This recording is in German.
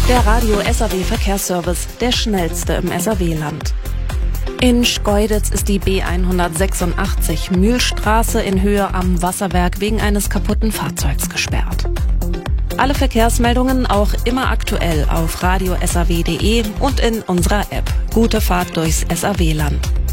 Der Radio SAW Verkehrsservice, der schnellste im SAW-Land. In Schkeuditz ist die B186 Mühlstraße in Höhe am Wasserwerk wegen eines kaputten Fahrzeugs gesperrt. Alle Verkehrsmeldungen auch immer aktuell auf radiosaw.de und in unserer App. Gute Fahrt durchs SAW-Land.